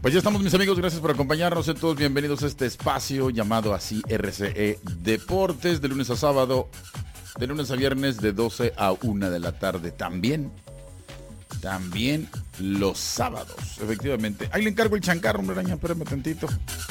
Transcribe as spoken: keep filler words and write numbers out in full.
Pues ya estamos, mis amigos, gracias por acompañarnos. Sean todos bienvenidos a este espacio llamado así R C E Deportes, de lunes a sábado, de lunes a viernes, de doce a una de la tarde. También, también los sábados, efectivamente. Ahí le encargo el chancarro, hombre araña, espérame tantito.